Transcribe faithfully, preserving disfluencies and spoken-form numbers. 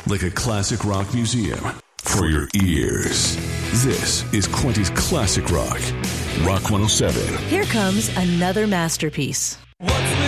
like a classic rock museum for your ears. This is Quentin's Classic Rock, Rock one oh seven. Here comes another masterpiece.